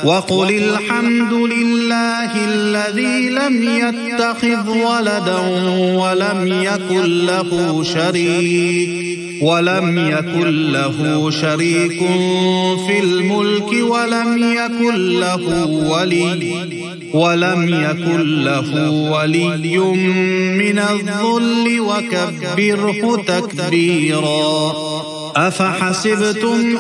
وقل الحمد لله الذي لم يتخذ ولدا ولم يكن له شريك في الملك ولم يكن له ولي من الذل وكبره تكبيرا. أفحسبتم